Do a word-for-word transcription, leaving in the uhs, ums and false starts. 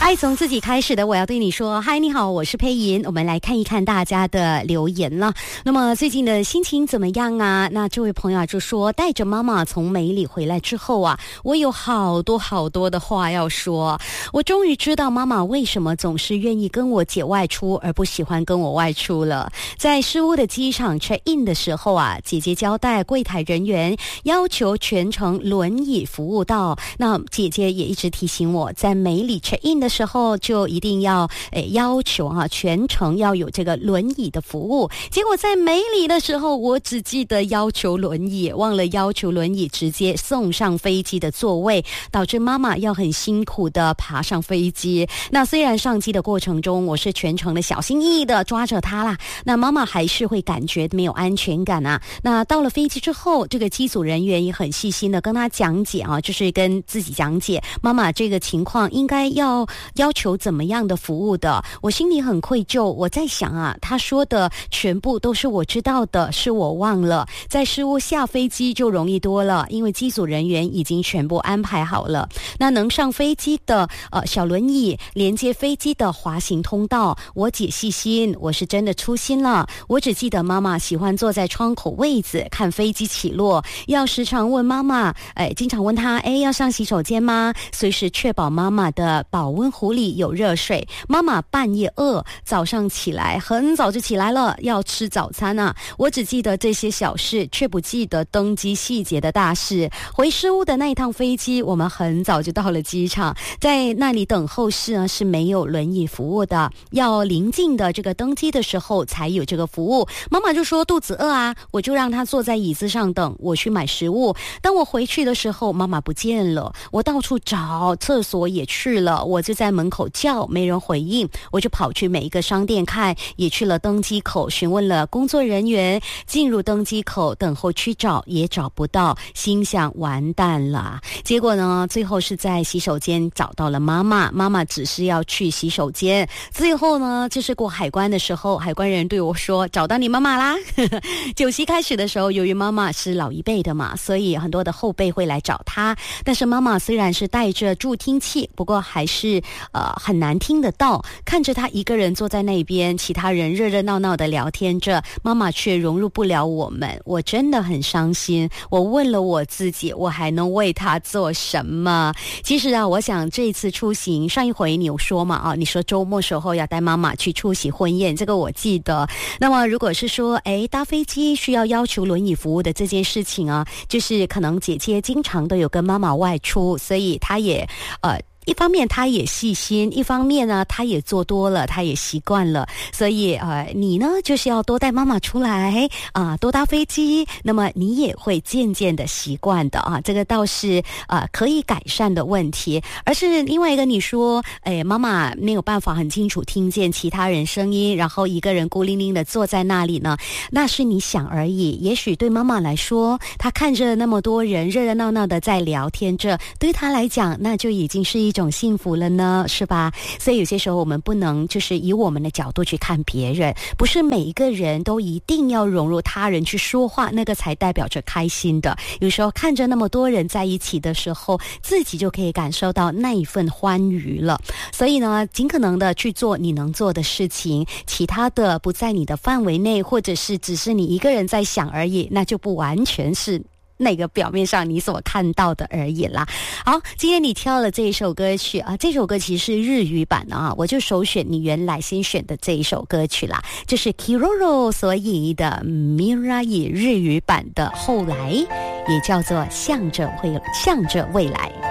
爱从自己开始的，我要对你说嗨，你好，我是佩莹。我们来看一看大家的留言了。那么最近的心情怎么样啊？那这位朋友就说，带着妈妈从美里回来之后啊，我有好多好多的话要说。我终于知道妈妈为什么总是愿意跟我姐外出，而不喜欢跟我外出了。在失乌的机场 check in 的时候啊，姐姐交代柜台人员要求全程轮椅服务到。那姐姐也一直提醒我，在美里 check in 的时候就一定要诶要求啊全程要有这个轮椅的服务。结果在美里的时候，我只记得要求轮椅，忘了要求轮椅直接送上飞机的座位，导致妈妈要很辛苦的爬上飞机。那虽然上机的过程中我是全程的小心翼翼的抓着她啦，那妈妈还是会感觉没有安全感啊。那到了飞机之后，这个机组人员也很细心的跟她讲解啊，就是跟自己讲解妈妈这个情况应该要要求怎么样的服务的。我心里很愧疚，我在想啊，他说的全部都是我知道的，是我忘了。在失误下飞机就容易多了，因为机组人员已经全部安排好了。那能上飞机的呃小轮椅，连接飞机的滑行通道，我姐细心，我是真的粗心了。我只记得妈妈喜欢坐在窗口位子看飞机起落，要时常问妈妈，哎，经常问她，哎，要上洗手间吗？随时确保妈妈的保温壶里有热水。妈妈半夜饿，早上起来很早就起来了，要吃早餐啊。我只记得这些小事，却不记得登机细节的大事。回失乌的那一趟飞机，我们很早就到了机场，在那里等候室呢是没有轮椅服务的，要临近的这个登机的时候才有这个服务。妈妈就说肚子饿啊，我就让她坐在椅子上等，我去买食物。当我回去的时候，妈妈不见了，我到处找，厕所也去了，我就在门口叫，没人回应，我就跑去每一个商店看，也去了登机口询问了工作人员，进入登机口等候区找也找不到，心想完蛋了。结果呢，最后是在洗手间找到了妈妈，妈妈只是要去洗手间。最后呢，就是过海关的时候，海关人对我说，找到你妈妈啦。酒席开始的时候，由于妈妈是老一辈的嘛，所以很多的后辈会来找她，但是妈妈虽然是带着助听器，不过还是呃很难听得到。看着她一个人坐在那边，其他人热热闹闹的聊天着，妈妈却融入不了我们，我真的很伤心。我问了我自己，我还能为她做什么？其实啊，我想这一次出行，上一回你有说嘛啊，你说周末时候要带妈妈去出席婚宴，这个我记得。那么如果是说诶搭飞机需要要求轮椅服务的这件事情啊，就是可能姐姐经常都有跟妈妈外出，所以她也呃一方面他也细心，一方面呢他也做多了，他也习惯了，所以呃你呢就是要多带妈妈出来啊、呃，多搭飞机，那么你也会渐渐的习惯的啊，这个倒是呃可以改善的问题。而是另外一个你说，哎，妈妈没有办法很清楚听见其他人声音，然后一个人孤零零的坐在那里呢，那是你想而已。也许对妈妈来说，她看着那么多人热热闹闹的在聊天着，对她来讲那就已经是一一种幸福了呢，是吧？所以有些时候我们不能就是以我们的角度去看别人，不是每一个人都一定要融入他人去说话，那个才代表着开心的。有时候看着那么多人在一起的时候，自己就可以感受到那一份欢愉了。所以呢，尽可能的去做你能做的事情，其他的不在你的范围内，或者是只是你一个人在想而已，那就不完全是那个表面上你所看到的而已啦。好，今天你挑了这一首歌曲啊，这首歌其实是日语版的啊，我就首选你原来先选的这一首歌曲啦，就是 Kiroro 所演绎的 Mirai 日语版的后来，也叫做向着未向着未来。